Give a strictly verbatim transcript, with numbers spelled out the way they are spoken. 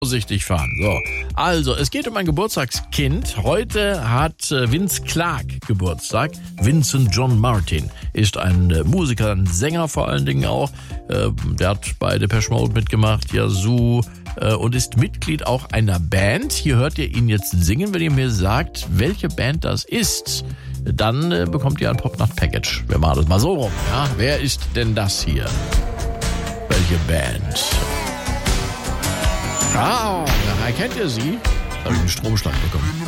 Vorsichtig fahren. So, also es geht um ein Geburtstagskind. Heute hat äh, Vince Clarke Geburtstag. Vincent John Martin ist ein äh, Musiker, ein Sänger vor allen Dingen auch. Äh, der hat bei Depeche Mode mitgemacht, Yazoo, äh, und ist Mitglied auch einer Band. Hier hört ihr ihn jetzt singen. Wenn ihr mir sagt, welche Band das ist, dann äh, bekommt ihr ein Pop-Nacht-Package. Wir machen das mal so rum. Ja? Wer ist denn das hier? Welche Band? Ah, ja, kennt ihr sie? Da habe ich einen Stromschlag bekommen.